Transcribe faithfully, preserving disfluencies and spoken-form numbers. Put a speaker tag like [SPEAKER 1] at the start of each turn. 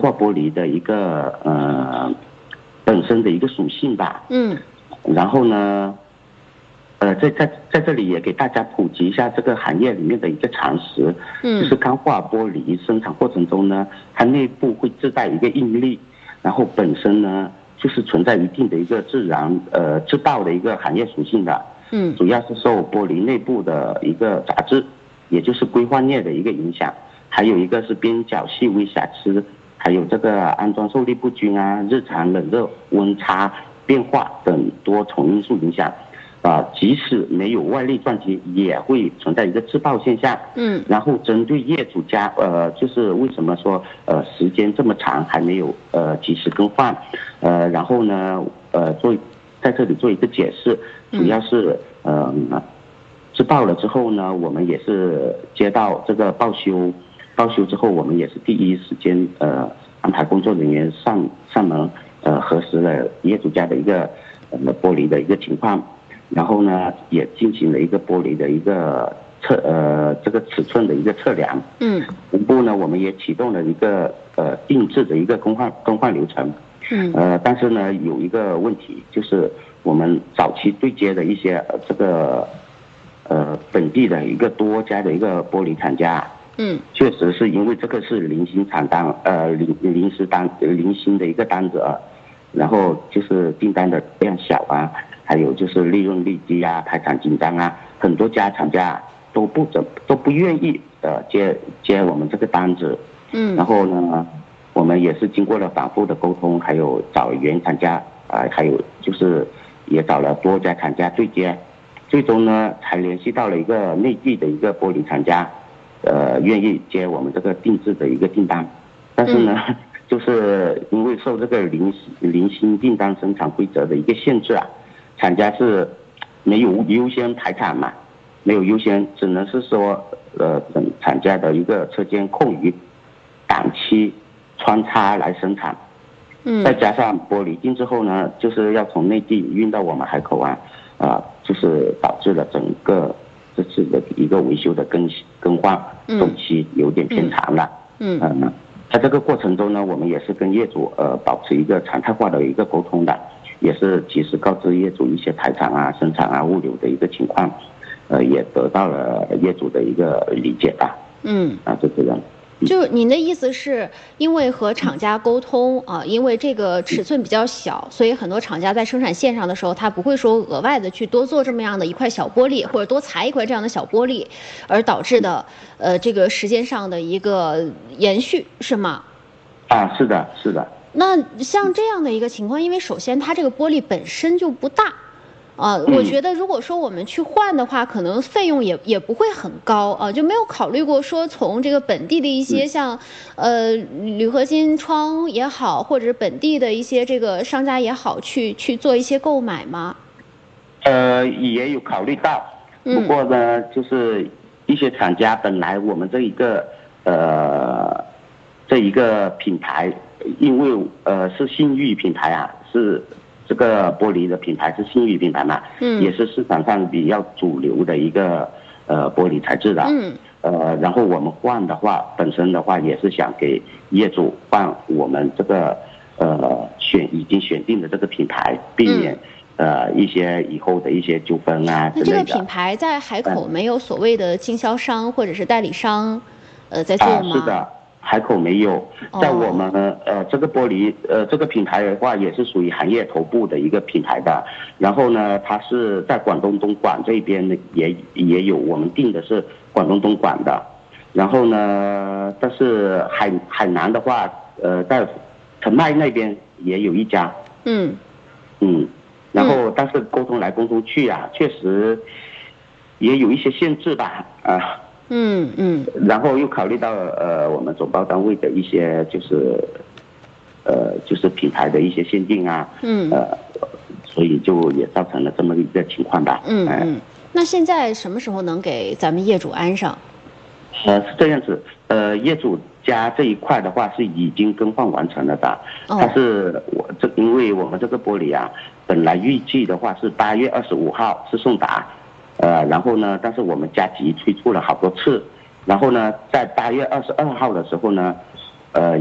[SPEAKER 1] 化玻璃的一个呃本身的一个属性吧。
[SPEAKER 2] 嗯。
[SPEAKER 1] 然后呢，呃，在在在这里也给大家普及一下这个行业里面的一个常识。
[SPEAKER 2] 嗯。
[SPEAKER 1] 就是钢化玻璃生产过程中呢，它内部会自带一个应力，然后本身呢就是存在一定的一个自然呃制爆的一个行业属性的。
[SPEAKER 2] 嗯。
[SPEAKER 1] 主要是受玻璃内部的一个杂质，也就是硅化镍的一个影响，还有一个是边角细微瑕疵，还有这个安装受力不均啊、日常冷热温差变化等多重因素影响。啊，即使没有外力撞击，也会存在一个自爆现象。
[SPEAKER 2] 嗯。
[SPEAKER 1] 然后针对业主家，呃，就是为什么说呃时间这么长还没有呃及时更换，呃，然后呢，呃，做在这里做一个解释，主要是呃自爆了之后呢，我们也是接到这个报修，报修之后我们也是第一时间呃安排工作人员上上门呃核实了业主家的一个呃玻璃的一个情况。然后呢，也进行了一个玻璃的一个测呃这个尺寸的一个测量。
[SPEAKER 2] 嗯。
[SPEAKER 1] 同步呢，我们也启动了一个呃定制的一个更换更换流程。
[SPEAKER 2] 嗯。
[SPEAKER 1] 呃，但是呢，有一个问题，就是我们早期对接的一些呃这个呃本地的一个多家的一个玻璃厂家。
[SPEAKER 2] 嗯。
[SPEAKER 1] 确实是因为这个是零星产单，呃临临时单零星的一个单子啊，然后就是订单的量小啊。还有就是利润率低啊，排产紧张啊，很多家厂家都不怎都不愿意呃接接我们这个单子。
[SPEAKER 2] 嗯。
[SPEAKER 1] 然后呢，我们也是经过了反复的沟通，还有找原厂家啊、呃，还有就是也找了多家厂家对接，最终呢才联系到了一个内地的一个玻璃厂家，呃，愿意接我们这个定制的一个订单。但是呢，嗯、就是因为受这个零零星订单生产规则的一个限制啊。厂家是没有优先排产嘛，没有优先，只能是说，呃，等厂家的一个车间空余档期穿插来生产。
[SPEAKER 2] 嗯。
[SPEAKER 1] 再加上玻璃定制后呢，就是要从内地运到我们海口湾，啊、呃，就是导致了整个这次的一个维修的更更换周期有点偏长了。
[SPEAKER 2] 嗯。
[SPEAKER 1] 嗯。呃、在这个过程中呢，我们也是跟业主呃保持一个常态化的一个沟通的。也是及时告知业主一些排场啊、生产啊、物流的一个情况，呃，也得到了业主的一个理解吧。
[SPEAKER 2] 嗯。
[SPEAKER 1] 啊，就这样。
[SPEAKER 2] 就您的意思是因为和厂家沟通啊，因为这个尺寸比较小，所以很多厂家在生产线上的时候，他不会说额外的去多做这么样的一块小玻璃，或者多裁一块这样的小玻璃，而导致的呃这个时间上的一个延续，是吗？
[SPEAKER 1] 啊，是的，是的。
[SPEAKER 2] 那像这样的一个情况，因为首先它这个玻璃本身就不大，啊、呃，
[SPEAKER 1] 嗯、
[SPEAKER 2] 我觉得如果说我们去换的话，可能费用也也不会很高啊、呃，就没有考虑过说从这个本地的一些像，呃，铝合金窗也好，或者本地的一些这个商家也好，去去做一些购买吗？
[SPEAKER 1] 呃，也有考虑到，不过呢，嗯、就是一些厂家本来我们这一个呃这一个品牌。因为呃是信誉品牌啊，是这个玻璃的品牌是信誉品牌嘛，
[SPEAKER 2] 嗯，
[SPEAKER 1] 也是市场上比较主流的一个呃玻璃材质的，
[SPEAKER 2] 嗯，
[SPEAKER 1] 呃，然后我们换的话，本身的话也是想给业主换我们这个呃选已经选定的这个品牌，避免、嗯、呃一些以后的一些纠纷啊之类的。
[SPEAKER 2] 那这个品牌在海口没有所谓的经销商或者是代理商，呃在做吗？
[SPEAKER 1] 啊，是的。海口没有，在我们、哦、呃这个玻璃呃这个品牌的话，也是属于行业头部的一个品牌的。然后呢，它是在广东东莞这边呢也也有，我们定的是广东东莞的。然后呢，但是海海南的话，呃，在澄迈那边也有一家。
[SPEAKER 2] 嗯
[SPEAKER 1] 嗯，然后但是沟通来沟通去啊，确实也有一些限制吧，啊、呃。
[SPEAKER 2] 嗯嗯，
[SPEAKER 1] 然后又考虑到呃我们总包单位的一些就是呃就是品牌的一些限定啊，
[SPEAKER 2] 嗯，
[SPEAKER 1] 呃，所以就也造成了这么一个情况吧。
[SPEAKER 2] 嗯嗯，那现在什么时候能给咱们业主安上？
[SPEAKER 1] 呃，是这样子，呃，业主家这一块的话是已经更换完成了的，
[SPEAKER 2] 哦、
[SPEAKER 1] 但是我这因为我们这个玻璃啊，本来预计的话是八月二十五号是送达。呃，然后呢，但是我们加急催促了好多次，然后呢，在八月二十二号的时候呢，呃。